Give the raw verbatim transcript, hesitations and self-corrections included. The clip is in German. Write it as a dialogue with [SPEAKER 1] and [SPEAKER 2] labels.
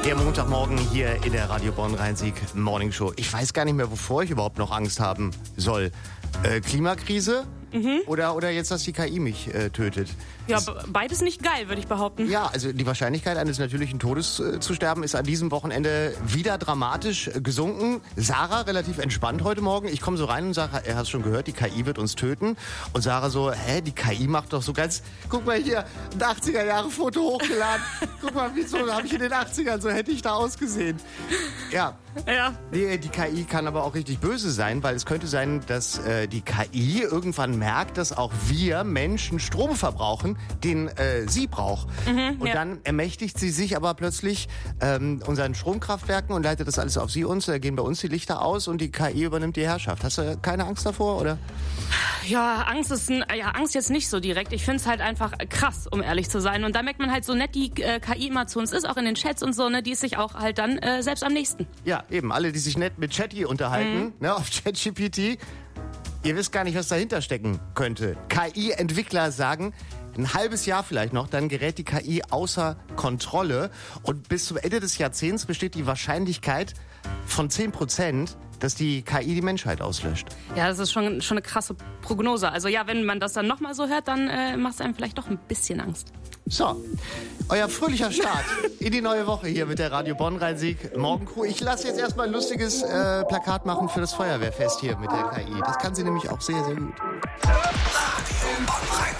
[SPEAKER 1] Der Montagmorgen hier in der Radio Bonn Rhein-Sieg Morning Show. Ich weiß gar nicht mehr, wovor ich überhaupt noch Angst haben soll. Äh, Klimakrise? Mhm. Oder, oder jetzt, dass die K I mich äh, tötet?
[SPEAKER 2] Ja, beides nicht geil, würde ich behaupten.
[SPEAKER 1] Ja, also die Wahrscheinlichkeit eines natürlichen Todes äh, zu sterben ist an diesem Wochenende wieder dramatisch äh, gesunken. Sarah relativ entspannt heute Morgen. Ich komme so rein und sage, er hat schon gehört, die K I wird uns töten. Und Sarah so, hä, die K I macht doch so ganz, guck mal hier, ein achtziger-Jahre-Foto hochgeladen. Guck mal, wieso habe ich in den achtzigern, so hätte ich da ausgesehen. Ja.
[SPEAKER 2] Ja.
[SPEAKER 1] Die, die K I kann aber auch richtig böse sein, weil es könnte sein, dass äh, die K I irgendwann merkt, dass auch wir Menschen Strom verbrauchen, den äh, sie braucht. Mhm, und ja. Dann ermächtigt sie sich aber plötzlich ähm, unseren Stromkraftwerken und leitet das alles auf sie uns. Da gehen bei uns die Lichter aus und die K I übernimmt die Herrschaft. Hast du keine Angst davor, oder?
[SPEAKER 2] Ja, Angst ist ein, ja, Angst jetzt nicht so direkt. Ich finde es halt einfach krass, um ehrlich zu sein. Und da merkt man halt so nett, die äh, K I immer zu uns ist, auch in den Chats und so, ne, die ist sich auch halt dann äh, selbst am nächsten.
[SPEAKER 1] Ja, eben. Alle, die sich nett mit Chatty unterhalten, mhm. ne, auf ChatGPT. Ihr wisst gar nicht, was dahinter stecken könnte. K I-Entwickler sagen, ein halbes Jahr vielleicht noch, dann gerät die K I außer Kontrolle. Und bis zum Ende des Jahrzehnts besteht die Wahrscheinlichkeit von zehn Prozent, dass die K I die Menschheit auslöscht.
[SPEAKER 2] Ja, das ist schon, schon eine krasse Prognose. Also ja, wenn man das dann nochmal so hört, dann äh, macht es einem vielleicht doch ein bisschen Angst.
[SPEAKER 1] So, euer fröhlicher Start in die neue Woche hier mit der Radio Bonn Rhein-Sieg Morgencrew. Ich lasse jetzt erstmal ein lustiges äh, Plakat machen für das Feuerwehrfest hier mit der K I. Das kann sie nämlich auch sehr, sehr gut.
[SPEAKER 3] Radio Bonn Rhein-Sieg.